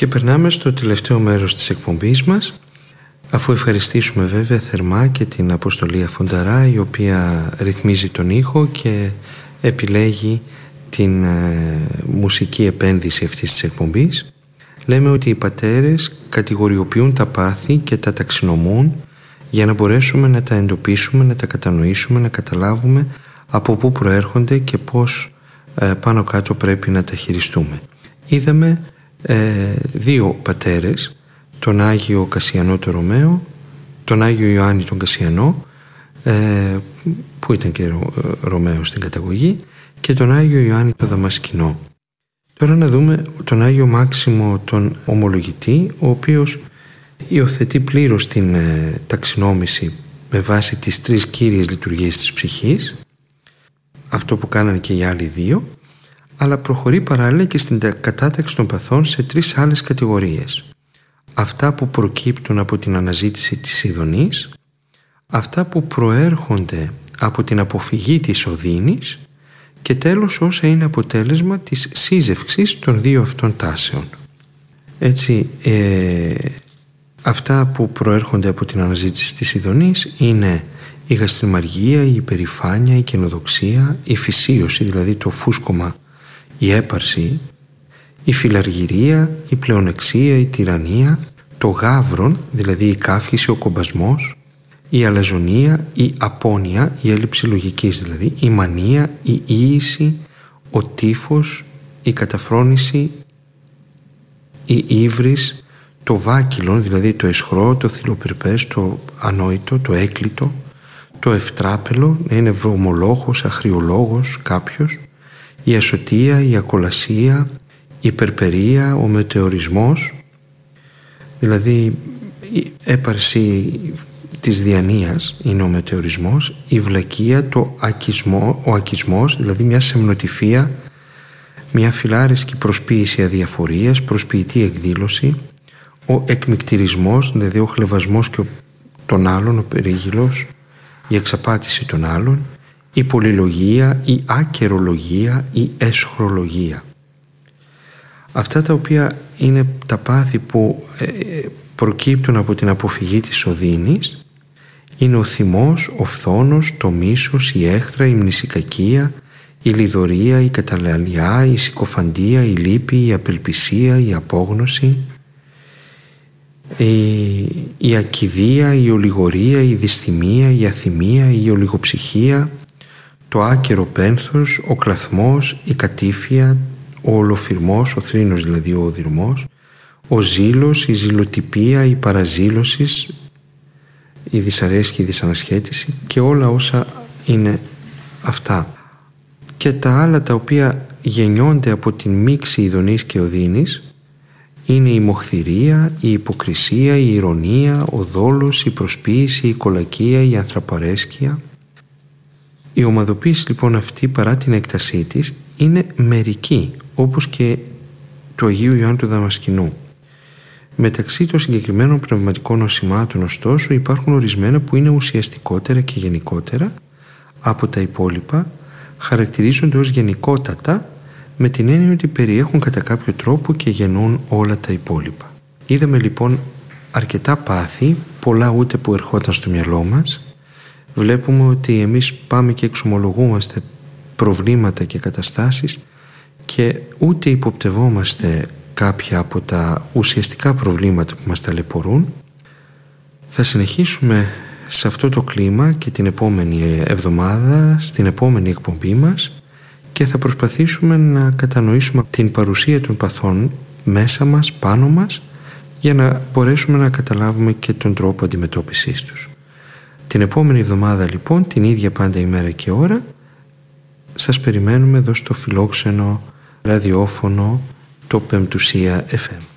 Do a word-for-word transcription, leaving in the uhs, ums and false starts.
Και περνάμε στο τελευταίο μέρος της εκπομπής μας, αφού ευχαριστήσουμε βέβαια θερμά και την Αποστολή Αφονταρά, η οποία ρυθμίζει τον ήχο και επιλέγει την ε, μουσική επένδυση αυτής της εκπομπής. Λέμε ότι οι πατέρες κατηγοριοποιούν τα πάθη και τα ταξινομούν για να μπορέσουμε να τα εντοπίσουμε, να τα κατανοήσουμε, να καταλάβουμε από πού προέρχονται και πώς ε, πάνω κάτω πρέπει να τα χειριστούμε. Είδαμε ε, δύο πατέρες, τον Άγιο Κασιανό τον Ρωμαίο, τον Άγιο Ιωάννη τον Κασιανό, ε, που ήταν και Ρο, Ρωμαίος στην καταγωγή, και τον Άγιο Ιωάννη τον Δαμασκηνό. Τώρα να δούμε τον Άγιο Μάξιμο τον Ομολογητή, ο οποίος υιοθετεί πλήρως την ε, ταξινόμηση με βάση τις τρεις κύριες λειτουργίες της ψυχής, αυτό που κάνανε και οι άλλοι δύο, αλλά προχωρεί παράλληλα και στην κατάταξη των παθών σε τρεις άλλες κατηγορίες. Αυτά που προκύπτουν από την αναζήτηση της ειδονής, αυτά που προέρχονται από την αποφυγή της οδύνης και τέλος όσα είναι αποτέλεσμα της σύζευξης των δύο αυτών τάσεων. Έτσι, ε, αυτά που προέρχονται από την αναζήτηση της ειδονής είναι η γαστριμαργία, η υπερηφάνεια, η καινοδοξία, η φυσίωση, δηλαδή το φούσκωμα, η έπαρση, η φιλαργυρία, η πλεονεξία, η τυραννία, το γάβρον, δηλαδή η κάφηση, ο κομπασμός, η αλαζονία, η απώνοια, η έλλειψη λογικής, δηλαδή η μανία, η ίηση, ο τύφος, η καταφρόνηση, η ύβρις, το βάκυλον, δηλαδή το αισχρό, το θηλοπυρπές, το ανόητο, το έκλητο, το ευτράπελο, να είναι βρωμολόγος, αχριολόγος κάποιος, η ασωτεία, η ακολασία, η περπερία, ο μετεωρισμός, δηλαδή η έπαρση της διανοίας είναι ο μετεωρισμός, η βλακεία, το ακισμό, ο ακισμός, δηλαδή μια σεμνοτυφία, μια φιλάρισκη προσποίηση αδιαφορίας, προσποιητή εκδήλωση, ο εκμυκτηρισμός, δηλαδή ο χλευασμός και ο, των άλλων, ο περίγυλος, η εξαπάτηση των άλλων, η πολυλογία, η ακερολογία, η εσχρολογία. Αυτά τα οποία είναι τα πάθη που ε, προκύπτουν από την αποφυγή της οδύνης είναι ο θυμός, ο φθόνος, το μίσος, η έχθρα, η μνησικακία, η λιδωρία, η καταλαλιά, η συκοφαντία, η λύπη, η απελπισία, η απόγνωση, η, η ακηδία, η ολιγορία, η δυσθυμία, η αθυμία, η ολιγοψυχία, το άκερο πένθος, ο κλαθμός, η κατήφια, ο ολοφυρμός, ο θρήνος δηλαδή ο οδυρμός, ο ζήλος, η ζηλοτυπία, η παραζήλωση, η δυσαρέσκεια, η δυσανασχέτιση και όλα όσα είναι αυτά. Και τα άλλα τα οποία γεννιόνται από την μίξη ειδονής και οδύνης είναι η μοχθηρία, η υποκρισία, η ηρωνία, ο δόλος, η προσποίηση, η κολακία, η ανθραπαρέσκεια. Η ομαδοποίηση λοιπόν αυτή, παρά την έκτασή της, είναι μερική, όπως και του Αγίου Ιωάννου του Δαμασκηνού. Μεταξύ των συγκεκριμένων πνευματικών νοσημάτων ωστόσο υπάρχουν ορισμένα που είναι ουσιαστικότερα και γενικότερα από τα υπόλοιπα, χαρακτηρίζονται ως γενικότατα με την έννοια ότι περιέχουν κατά κάποιο τρόπο και γεννούν όλα τα υπόλοιπα. Είδαμε λοιπόν αρκετά πάθη, πολλά ούτε που ερχόταν στο μυαλό μας. Βλέπουμε ότι εμείς πάμε και εξομολογούμαστε προβλήματα και καταστάσεις και ούτε υποπτευόμαστε κάποια από τα ουσιαστικά προβλήματα που μας ταλαιπωρούν. Θα συνεχίσουμε σε αυτό το κλίμα και την επόμενη εβδομάδα, στην επόμενη εκπομπή μας, και θα προσπαθήσουμε να κατανοήσουμε την παρουσία των παθών μέσα μας, πάνω μας, για να μπορέσουμε να καταλάβουμε και τον τρόπο αντιμετώπισης τους. Την επόμενη εβδομάδα λοιπόν, την ίδια πάντα ημέρα και ώρα, σας περιμένουμε εδώ στο φιλόξενο ραδιόφωνο το Πεμπτουσία εφ εμ.